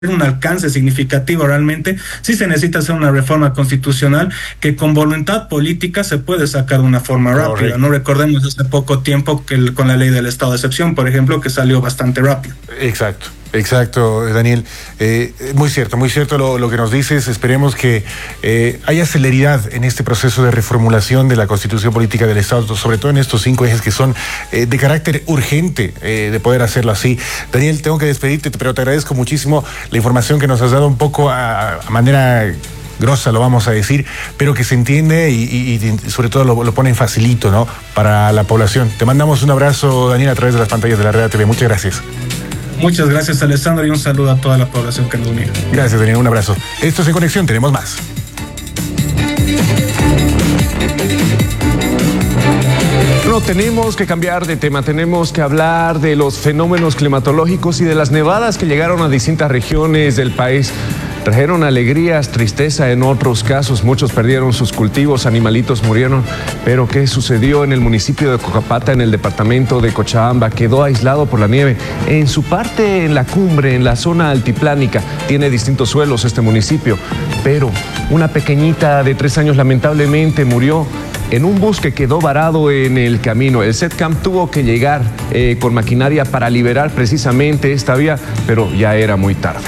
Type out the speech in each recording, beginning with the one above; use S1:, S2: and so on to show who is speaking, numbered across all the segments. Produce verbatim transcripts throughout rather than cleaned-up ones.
S1: un alcance significativo realmente, sí se necesita hacer una reforma constitucional que con voluntad política se puede sacar de una forma rápida. Correcto. No recordemos hace poco tiempo que el, con la ley del estado de excepción, por ejemplo, que salió bastante rápido.
S2: Exacto. Exacto, Daniel. Eh, muy cierto, muy cierto lo, lo que nos dices. Esperemos que eh, haya celeridad en este proceso de reformulación de la Constitución Política del Estado, sobre todo en estos cinco ejes que son eh, de carácter urgente eh, de poder hacerlo así. Daniel, tengo que despedirte, pero te agradezco muchísimo la información que nos has dado un poco a, a manera grosa, lo vamos a decir, pero que se entiende y, y, y sobre todo lo, lo ponen facilito, ¿no?, para la población. Te mandamos un abrazo, Daniel, a través de las pantallas de la Red T V. Muchas gracias.
S1: Muchas gracias, Alessandro, y un saludo a toda la población que nos mira.
S2: Gracias, Daniel, un abrazo. Esto es En Conexión, tenemos más.
S3: No, tenemos que cambiar de tema, tenemos que hablar de los fenómenos climatológicos y de las nevadas que llegaron a distintas regiones del país. Trajeron alegrías, tristeza en otros casos, muchos perdieron sus cultivos, animalitos murieron. Pero ¿qué sucedió en el municipio de Cocapata, en el departamento de Cochabamba? Quedó aislado por la nieve. En su parte, en la cumbre, en la zona altiplánica, tiene distintos suelos este municipio. Pero una pequeñita de tres años lamentablemente murió en un bus que quedó varado en el camino. El SETCAM tuvo que llegar eh, con maquinaria para liberar precisamente esta vía, pero ya era muy tarde.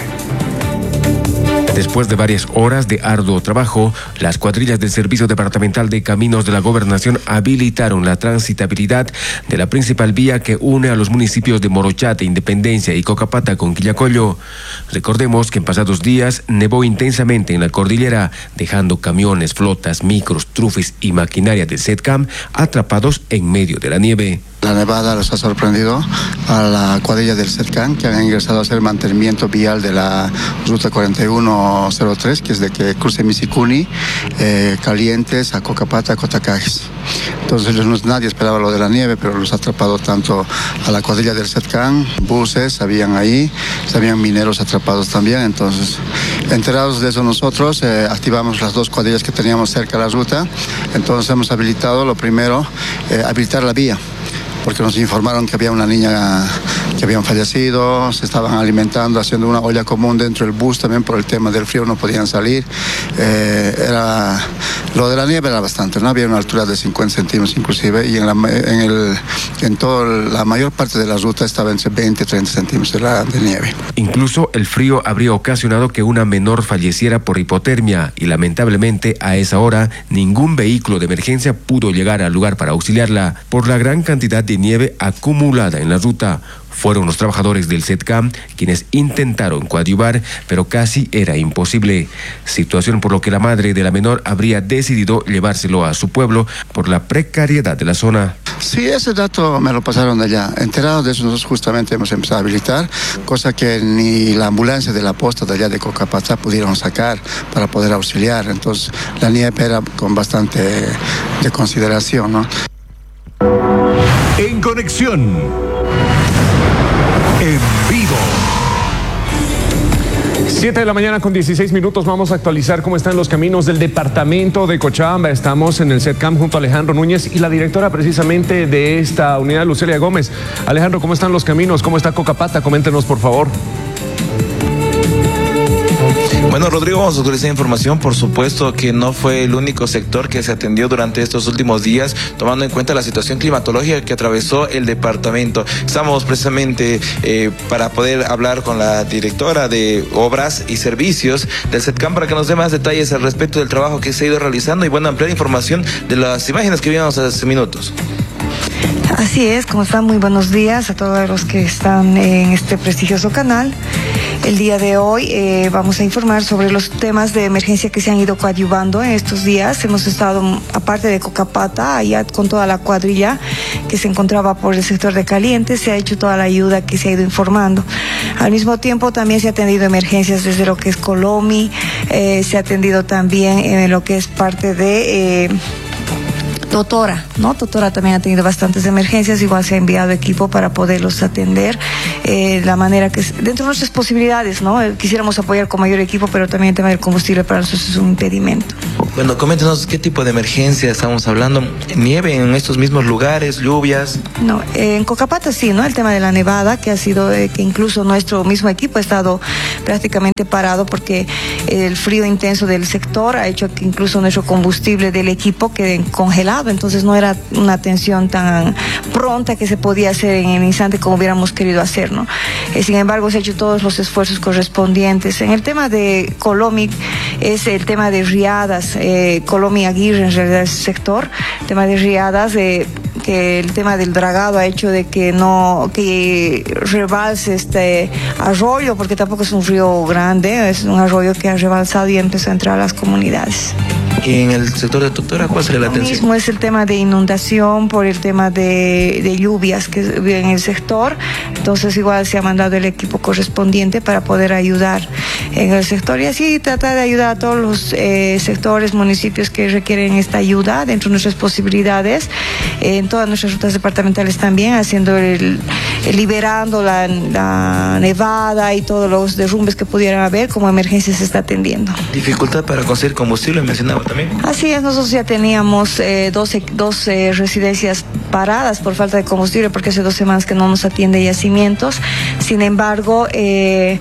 S4: Después de varias horas de arduo trabajo, las cuadrillas del Servicio Departamental de Caminos de la Gobernación habilitaron la transitabilidad de la principal vía que une a los municipios de Morochate, Independencia y Cocapata con Quillacollo. Recordemos que en pasados días nevó intensamente en la cordillera, dejando camiones, flotas, micros, trufes y maquinaria del SETCAM atrapados en medio de la nieve.
S5: La nevada los ha sorprendido a la cuadrilla del SETCAM, que han ingresado a hacer mantenimiento vial de la ruta cuarenta y uno cero tres, que es de que cruce Misicuni, eh, Calientes, a Cocapata, a Cotacajes. Entonces no, nadie esperaba lo de la nieve, pero los ha atrapado tanto a la cuadrilla del SETCAM, buses habían ahí, habían mineros atrapados también. Entonces, enterados de eso nosotros, eh, activamos las dos cuadrillas que teníamos cerca de la ruta. Entonces hemos habilitado, lo primero, eh, habilitar la vía, porque nos informaron que había una niña que habían fallecido, se estaban alimentando, haciendo una olla común dentro del bus, también por el tema del frío no podían salir. Eh, era, lo de la nieve era bastante, ¿no? Había una altura de cincuenta centímetros inclusive, y en, la, en, el, en toda la mayor parte de la ruta estaba entre veinte y treinta centímetros de, la, de nieve.
S4: Incluso el frío habría ocasionado que una menor falleciera por hipotermia y lamentablemente a esa hora ningún vehículo de emergencia pudo llegar al lugar para auxiliarla por la gran cantidad de nieve acumulada en la ruta. Fueron los trabajadores del SETCAM quienes intentaron coadyuvar, pero casi era imposible. Situación por lo que la madre de la menor habría decidido llevárselo a su pueblo por la precariedad de la zona.
S5: Sí, ese dato me lo pasaron de allá. Enterados de eso, nosotros justamente hemos empezado a habilitar, cosa que ni la ambulancia de la posta de allá de Cocapata pudieron sacar para poder auxiliar. Entonces, la nieve era con bastante de consideración, ¿no?
S6: En Conexión, en vivo.
S3: siete de la mañana con dieciséis minutos. Vamos a actualizar cómo están los caminos del departamento de Cochabamba. Estamos en el SETCAM junto a Alejandro Núñez y la directora precisamente de esta unidad, Lucelia Gómez. Alejandro, ¿cómo están los caminos? ¿Cómo está Cocapata? Coméntenos, por favor.
S7: Bueno, Rodrigo, vamos a actualizar información. Por supuesto que no fue el único sector que se atendió durante estos últimos días, tomando en cuenta la situación climatológica que atravesó el departamento. Estamos precisamente eh, para poder hablar con la directora de Obras y Servicios del SETCAM para que nos dé más detalles al respecto del trabajo que se ha ido realizando y bueno, ampliar información de las imágenes que vimos hace minutos.
S8: Así es, ¿cómo están? Muy buenos días a todos los que están en este prestigioso canal. El día de hoy eh, vamos a informar sobre los temas de emergencia que se han ido coadyuvando en estos días. Hemos estado, aparte de Cocapata, allá con toda la cuadrilla que se encontraba por el sector de Calientes, se ha hecho toda la ayuda que se ha ido informando. Al mismo tiempo también se ha atendido emergencias desde lo que es Colomi, eh, se ha atendido también en lo que es parte de... Eh, Totora, ¿no? Totora también ha tenido bastantes emergencias, igual se ha enviado equipo para poderlos atender, eh, la manera que, dentro de nuestras posibilidades, ¿no? Eh, quisiéramos apoyar con mayor equipo, pero también el tema del combustible para nosotros es un impedimento.
S7: Bueno, coméntenos qué tipo de emergencia estamos hablando. ¿Nieve en estos mismos lugares, lluvias?
S8: No, eh, en Cocapata sí, ¿no? El tema de la nevada, que ha sido, eh, que incluso nuestro mismo equipo ha estado prácticamente parado porque el frío intenso del sector ha hecho que incluso nuestro combustible del equipo quede congelado, entonces no era una atención tan pronta que se podía hacer en el instante como hubiéramos querido hacer, ¿no? Eh, sin embargo, se han hecho todos los esfuerzos correspondientes. En el tema de Colomic es el tema de riadas, eh, Colomi Aguirre en realidad es el sector, el tema de riadas, eh, que el tema del dragado ha hecho de que no, que rebalse este arroyo, porque tampoco es un río grande, es un arroyo que ha rebalsado y empezó a entrar a las comunidades.
S7: Y en el sector de Totora, ¿cuál sería la atención?
S8: Lo mismo es el tema de inundación por el tema de, de lluvias que en el sector, entonces igual se ha mandado el equipo correspondiente para poder ayudar en el sector y así tratar de ayudar a todos los eh, sectores, municipios que requieren esta ayuda dentro de nuestras posibilidades, eh, en todas nuestras rutas departamentales también, haciendo el, el liberando la, la nevada y todos los derrumbes que pudieran haber, como emergencia se está atendiendo.
S7: ¿Dificultad para conseguir combustible mencionaba también?
S8: Así es, nosotros ya teníamos eh, doce, doce residencias paradas por falta de combustible porque hace dos semanas que no nos atiende yacimientos. Sin embargo, eh,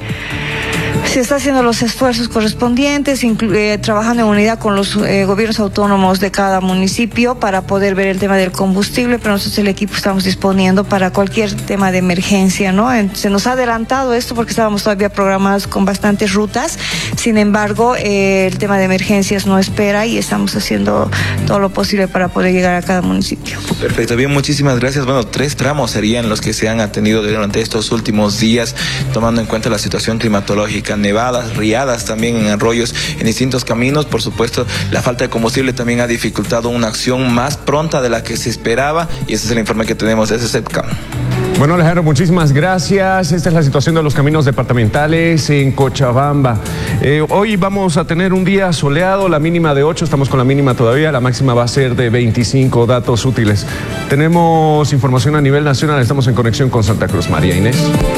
S8: se está haciendo los esfuerzos correspondientes, inclu- eh, trabajando en unidad con los eh, gobiernos autónomos de cada municipio para poder ver el tema del combustible, pero nosotros el equipo estamos disponiendo para cualquier tema de emergencia, ¿no? En, se nos ha adelantado esto porque estábamos todavía programados con bastantes rutas, sin embargo, eh, el tema de emergencias no espera y estamos haciendo todo lo posible para poder llegar a cada municipio.
S7: Perfecto, bien, muchísimas gracias. Bueno, tres tramos serían los que se han atendido durante estos últimos días, tomando en cuenta la situación climatológica. Nevadas, riadas también en arroyos, en distintos caminos. Por supuesto, la falta de combustible también ha dificultado una acción más pronta de la que se esperaba y ese es el informe que tenemos desde SEPCAM.
S3: Bueno, Alejandro, muchísimas gracias. Esta es la situación de los caminos departamentales en Cochabamba. Eh, hoy vamos a tener un día soleado, la mínima de ocho, estamos con la mínima todavía, la máxima va a ser de veinticinco, datos útiles. Tenemos información a nivel nacional, estamos en conexión con Santa Cruz. María Inés.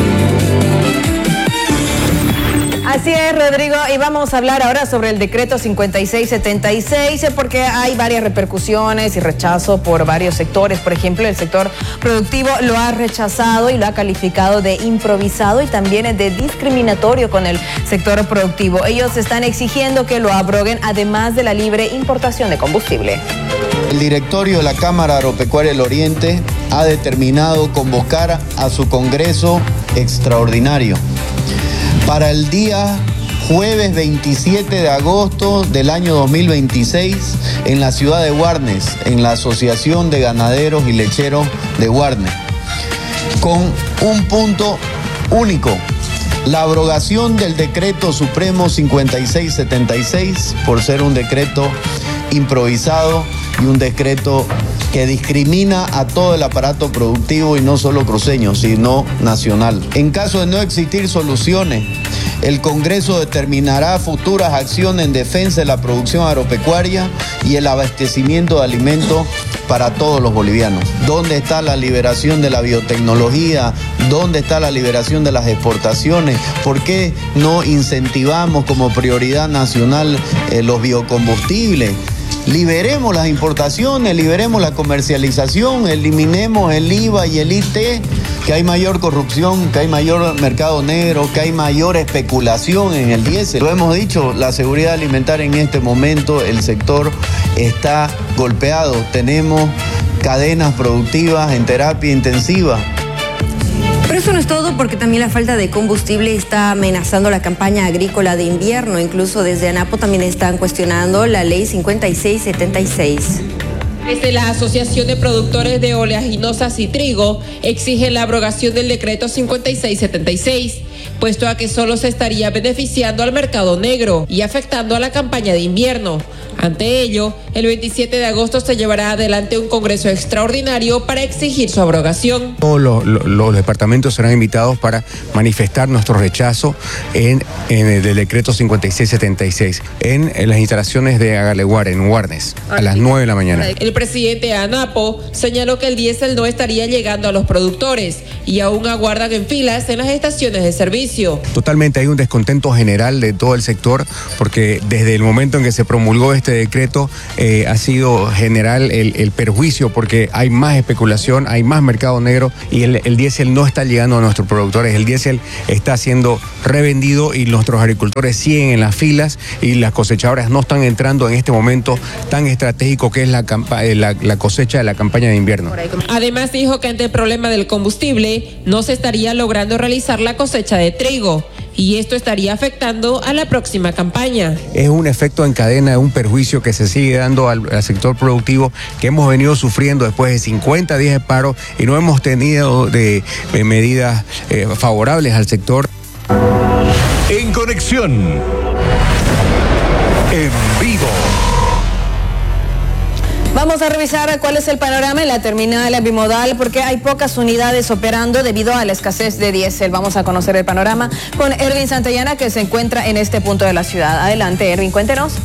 S6: Así es, Rodrigo, y vamos a hablar ahora sobre el decreto cincuenta y seis setenta y seis, porque hay varias repercusiones y rechazo por varios sectores. Por ejemplo, el sector productivo lo ha rechazado y lo ha calificado de improvisado y también de discriminatorio con el sector productivo. Ellos están exigiendo que lo abroguen, además de la libre importación de combustible.
S9: El directorio de la Cámara Agropecuaria del Oriente ha determinado convocar a su Congreso Extraordinario para el día jueves veintisiete de agosto del año dos mil veintiséis en la ciudad de Guarnes, en la Asociación de Ganaderos y Lecheros de Guarnes, con un punto único: la abrogación del decreto supremo cincuenta y seis setenta y seis por ser un decreto improvisado y un decreto que discrimina a todo el aparato productivo y no solo cruceño, sino nacional. En caso de no existir soluciones, el Congreso determinará futuras acciones en defensa de la producción agropecuaria y el abastecimiento de alimentos para todos los bolivianos. ¿Dónde está la liberación de la biotecnología? ¿Dónde está la liberación de las exportaciones? ¿Por qué no incentivamos como prioridad nacional eh, los biocombustibles? Liberemos las importaciones, liberemos la comercialización, eliminemos el I V A y el I T, que hay mayor corrupción, que hay mayor mercado negro, que hay mayor especulación en el diésel. Lo hemos dicho, la seguridad alimentaria en este momento, el sector está golpeado. Tenemos cadenas productivas en terapia intensiva.
S10: Pero eso no es todo, porque también la falta de combustible está amenazando la campaña agrícola de invierno. Incluso desde ANAPO también están cuestionando la ley cincuenta y seis setenta y seis.
S11: Desde la Asociación de Productores de Oleaginosas y Trigo exigen la abrogación del decreto cincuenta y seis setenta y seis, puesto a que solo se estaría beneficiando al mercado negro y afectando a la campaña de invierno. Ante ello, el veintisiete de agosto se llevará adelante un congreso extraordinario para exigir su abrogación.
S12: Todos los, los, los departamentos serán invitados para manifestar nuestro rechazo en, en el del decreto cincuenta y seis setenta y seis en, en las instalaciones de Agaleguar, en Guarnes, a las nueve de la mañana.
S11: El presidente de ANAPO señaló que el diésel no estaría llegando a los productores y aún aguardan en filas en las estaciones de servicio. beneficio.
S12: Totalmente, hay un descontento general de todo el sector porque desde el momento en que se promulgó este decreto eh, ha sido general el, el perjuicio porque hay más especulación, hay más mercado negro y el, el diésel no está llegando a nuestros productores, el diésel está siendo revendido y nuestros agricultores siguen en las filas y las cosechadoras no están entrando en este momento tan estratégico que es la, la, la cosecha de la campaña de invierno.
S11: Además dijo que ante el problema del combustible no se estaría logrando realizar la cosecha de trigo y esto estaría afectando a la próxima campaña.
S12: Es un efecto en cadena, un perjuicio que se sigue dando al, al sector productivo que hemos venido sufriendo después de cincuenta días de paro y no hemos tenido de, de medidas eh, favorables al sector.
S13: En conexión, en vivo.
S6: Vamos a revisar cuál es el panorama en la terminal bimodal porque hay pocas unidades operando debido a la escasez de diésel. Vamos a conocer el panorama con Erwin Santayana que se encuentra en este punto de la ciudad. Adelante, Erwin, cuéntenos.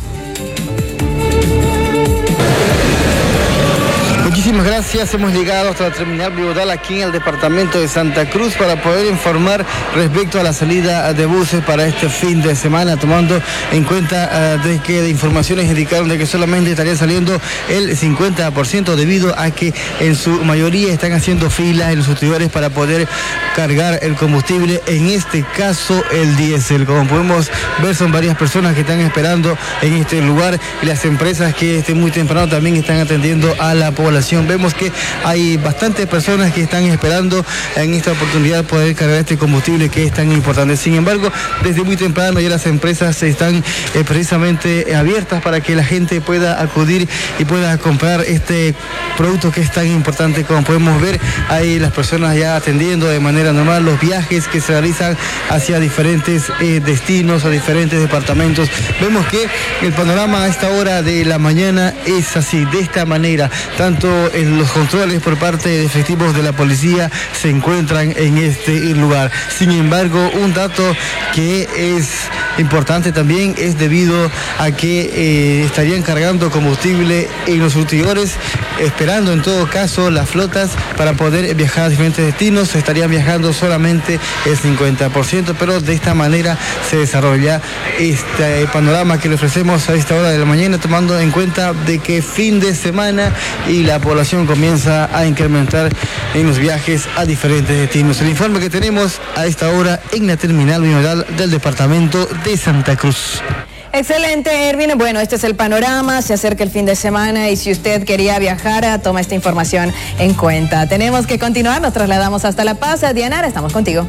S14: Muchísimas gracias. Hemos llegado hasta la terminal bimodal aquí en el departamento de Santa Cruz para poder informar respecto a la salida de buses para este fin de semana, tomando en cuenta uh, de que de informaciones indicaron de que solamente estaría saliendo el cincuenta por ciento debido a que en su mayoría están haciendo filas en los surtidores para poder cargar el combustible, en este caso el diésel. Como podemos ver, son varias personas que están esperando en este lugar y las empresas que este muy temprano también están atendiendo a la población. Vemos que hay bastantes personas que están esperando en esta oportunidad poder cargar este combustible que es tan importante. Sin embargo, desde muy temprano ya las empresas están eh, precisamente abiertas para que la gente pueda acudir y pueda comprar este producto que es tan importante. Como podemos ver, hay las personas ya atendiendo de manera normal los viajes que se realizan hacia diferentes eh, destinos, a diferentes departamentos. Vemos que el panorama a esta hora de la mañana es así, de esta manera. Tanto en los controles por parte de efectivos de la policía se encuentran en este lugar. Sin embargo, un dato que es importante también es debido a que eh, estarían cargando combustible en los surtidores, esperando en todo caso las flotas para poder viajar a diferentes destinos. Estarían viajando solamente el cincuenta por ciento, pero de esta manera se desarrolla este panorama que le ofrecemos a esta hora de la mañana, tomando en cuenta de que fin de semana y la población comienza a incrementar en los viajes a diferentes destinos. El informe que tenemos a esta hora en la terminal bimodal del departamento de Santa Cruz.
S6: Excelente, Erwin. Bueno, este es el panorama, se acerca el fin de semana y si usted quería viajar, toma esta información en cuenta. Tenemos que continuar, nos trasladamos hasta La Paz. Dianara, estamos contigo.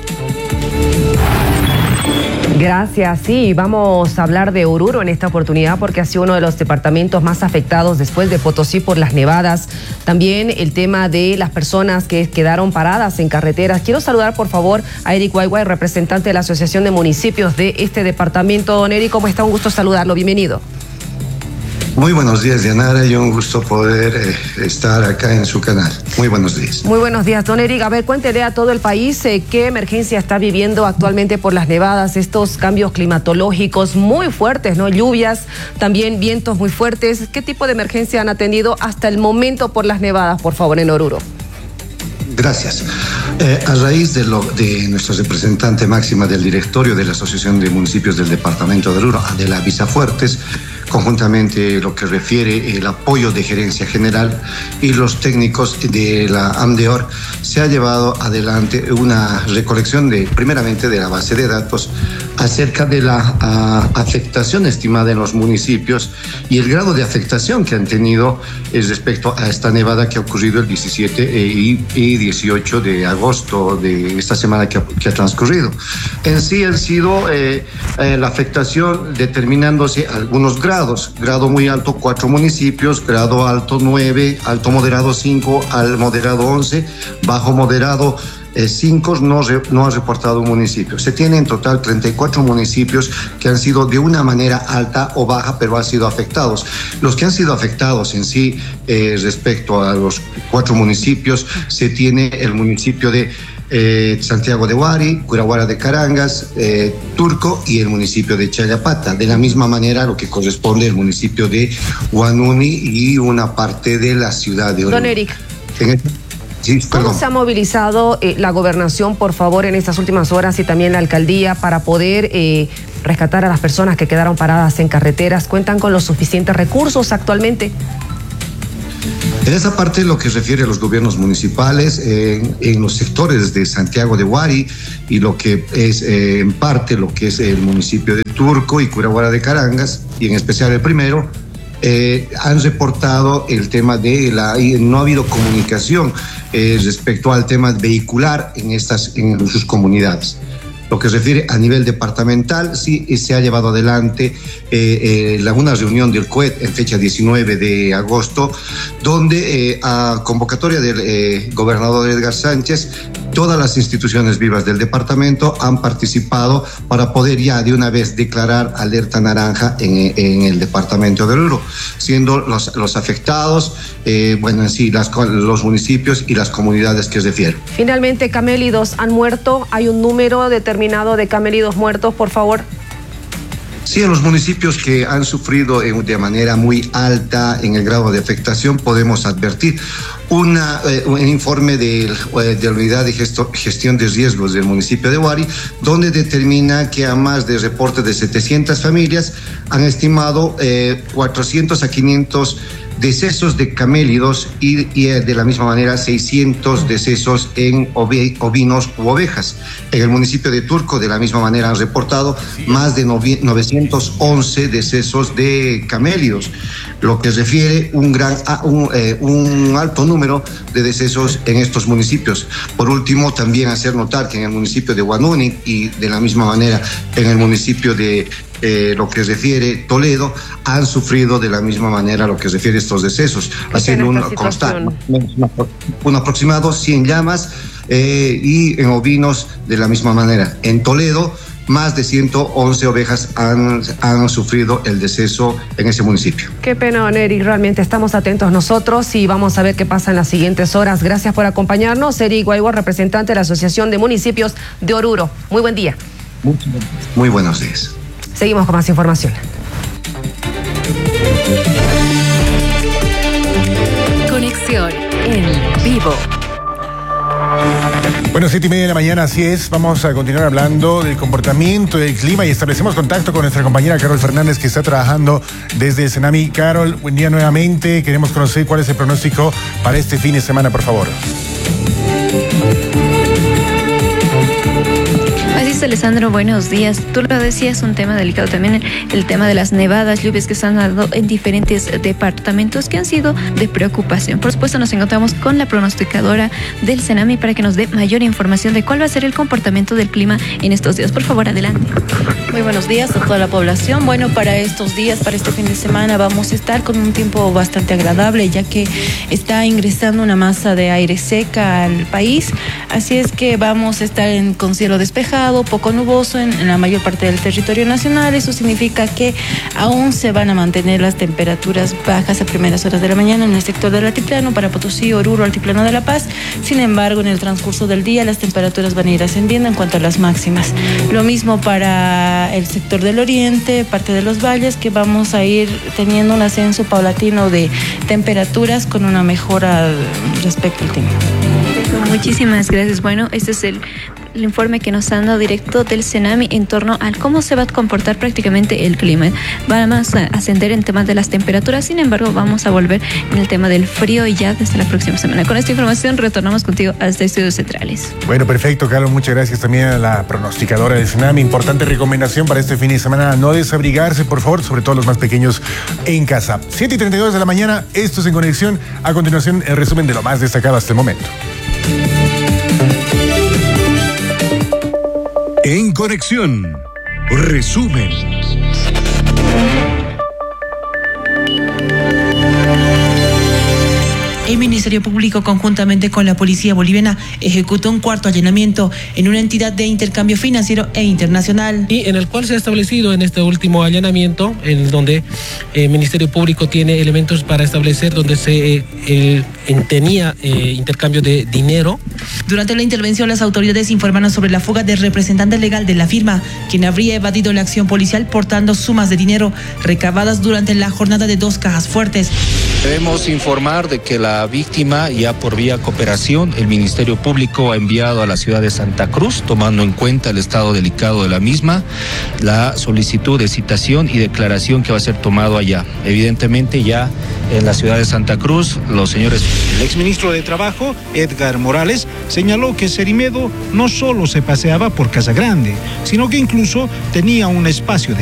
S15: Gracias. Sí, vamos a hablar de Oruro en esta oportunidad porque ha sido uno de los departamentos más afectados después de Potosí por las nevadas. También el tema de las personas que quedaron paradas en carreteras. Quiero saludar, por favor, a Eric Guayguay, representante de la Asociación de Municipios de este departamento. Don Eric, ¿cómo está? Un gusto saludarlo. Bienvenido.
S16: Muy buenos días, Dianara, y un gusto poder eh, estar acá en su canal. Muy buenos días.
S15: Muy buenos días, don Eric. A ver, cuéntele a todo el país eh, qué emergencia está viviendo actualmente por las nevadas, estos cambios climatológicos muy fuertes, ¿no? Lluvias, también vientos muy fuertes. ¿Qué tipo de emergencia han atendido hasta el momento por las nevadas, por favor, en Oruro?
S16: Gracias. Eh, a raíz de, lo, de nuestra representante máxima del directorio de la Asociación de Municipios del Departamento de Oruro, Adela Visafuertes, conjuntamente lo que refiere el apoyo de Gerencia General y los técnicos de la AMDEOR, se ha llevado adelante una recolección de, primeramente, de la base de datos acerca de la uh, afectación estimada en los municipios y el grado de afectación que han tenido eh, respecto a esta nevada que ha ocurrido el diecisiete y, y dieciocho de agosto de esta semana que ha, que ha transcurrido. En sí han sido eh, eh, la afectación determinándose algunos grados, grado muy alto cuatro municipios, grado alto nueve, alto moderado cinco, al moderado once, bajo moderado cinco no, no ha reportado un municipio. Se tiene en total treinta y cuatro municipios que han sido de una manera alta o baja, pero han sido afectados. Los que han sido afectados en sí, eh, respecto a los cuatro municipios, se tiene el municipio de eh, Santiago de Huari, Curahuara de Carangas, eh, Turco y el municipio de Chayapata. De la misma manera, lo que corresponde al municipio de Huanuni y una parte de la ciudad de Oruro.
S15: Don Eric.
S16: En este Sí,
S15: ¿Cómo se ha movilizado eh, la gobernación, por favor, en estas últimas horas y también la alcaldía para poder eh, rescatar a las personas que quedaron paradas en carreteras? ¿Cuentan con los suficientes recursos actualmente?
S16: En esa parte, lo que refiere a los gobiernos municipales, eh, en los sectores de Santiago de Huari y lo que es eh, en parte lo que es el municipio de Turco y Curahuara de Carangas, y en especial el primero, eh, han reportado el tema de la, no ha habido comunicación eh, respecto al tema vehicular en estas, en sus comunidades. Lo que se refiere a nivel departamental, sí se ha llevado adelante eh, eh, una reunión del C O E T en fecha diecinueve de agosto, donde eh, a convocatoria del eh, gobernador Edgar Sánchez, todas las instituciones vivas del departamento han participado para poder ya de una vez declarar alerta naranja en, en el departamento de Oruro, siendo los, los afectados, eh, bueno, en sí, las, los municipios y las comunidades que refieren.
S15: Finalmente, camélidos han muerto. ¿Hay un número determinado de camélidos muertos, por favor?
S16: Sí, en los municipios que han sufrido de manera muy alta en el grado de afectación, podemos advertir una, eh, un informe de, de la Unidad de Gesto, Gestión de Riesgos del municipio de Huari, donde determina que a más de reportes de setecientas familias han estimado eh, cuatrocientos a quinientos decesos de camélidos y, y de la misma manera seiscientos decesos en ove, ovinos u ovejas. En el municipio de Turco de la misma manera han reportado más de novecientos once decesos de camélidos, lo que refiere un gran un, eh, un alto número de decesos en estos municipios. Por último, también hacer notar que en el municipio de Huanuni y de la misma manera en el municipio de Eh, lo que refiere Toledo, han sufrido de la misma manera lo que refiere estos decesos, haciendo un, constante, un aproximado cien llamas eh, y en ovinos de la misma manera. En Toledo, más de ciento once ovejas han, han sufrido el deceso en ese municipio.
S15: Qué pena, Neri, realmente estamos atentos nosotros y vamos a ver qué pasa en las siguientes horas. Gracias por acompañarnos. Eri Guaigua, representante de la Asociación de Municipios de Oruro. Muy buen día.
S16: Muy, muy buenos días.
S15: Seguimos con más información.
S17: Conexión en vivo.
S2: Bueno, siete y media de la mañana, así es. Vamos a continuar hablando del comportamiento del clima y establecemos contacto con nuestra compañera Carol Fernández, que está trabajando desde el Senami. Carol, buen día nuevamente. Queremos conocer cuál es el pronóstico para este fin de semana, por favor.
S18: Alessandro, buenos días. Tú lo decías, un tema delicado también, el, el tema de las nevadas, lluvias que se han dado en diferentes departamentos que han sido de preocupación. Por supuesto, nos encontramos con la pronosticadora del Senami para que nos dé mayor información de cuál va a ser el comportamiento del clima en estos días. Por favor, adelante.
S19: Muy buenos días a toda la población. Bueno, para estos días, para este fin de semana, vamos a estar con un tiempo bastante agradable, ya que está ingresando una masa de aire seca al país. Así es que vamos a estar en, con cielo despejado, poco nuboso en, en la mayor parte del territorio nacional. Eso significa que aún se van a mantener las temperaturas bajas a primeras horas de la mañana en el sector del altiplano, para Potosí, Oruro, Altiplano de La Paz. Sin embargo, en el transcurso del día las temperaturas van a ir ascendiendo en cuanto a las máximas. Lo mismo para el sector del oriente, parte de los valles, que vamos a ir teniendo un ascenso paulatino de temperaturas con una mejora respecto al tiempo.
S18: Muchísimas gracias. Bueno, este es el el informe que nos han dado directo del Senami en torno a cómo se va a comportar prácticamente el clima. Vamos a ascender en temas de las temperaturas, sin embargo, vamos a volver en el tema del frío y ya desde la próxima semana. Con esta información retornamos contigo hasta Estudios Centrales.
S2: Bueno, perfecto, Carlos. Muchas gracias también a la pronosticadora del Senami. Importante recomendación para este fin de semana: no desabrigarse, por favor, sobre todo los más pequeños en casa. siete y treinta y dos de la mañana, esto es En Conexión. A continuación, el resumen de lo más destacado hasta el momento.
S13: En Conexión, resumen.
S20: El Ministerio Público, conjuntamente con la Policía Boliviana, ejecutó un cuarto allanamiento en una entidad de intercambio financiero e internacional.
S21: Y en el cual se ha establecido en este último allanamiento, en donde el Ministerio Público tiene elementos para establecer donde se eh, tenía eh, intercambio de dinero.
S20: Durante la intervención, las autoridades informaron sobre la fuga del representante legal de la firma, quien habría evadido la acción policial portando sumas de dinero recabadas durante la jornada de dos cajas fuertes.
S1: Debemos informar de que la víctima, ya por vía cooperación, el Ministerio Público ha enviado a la ciudad de Santa Cruz, tomando en cuenta el estado delicado de la misma, la solicitud de citación y declaración que va a ser tomado allá. Evidentemente ya en la ciudad de Santa Cruz, los señores...
S22: El exministro de Trabajo, Edgar Morales, señaló que Cerimedo no solo se paseaba por Casa Grande, sino que incluso tenía un espacio de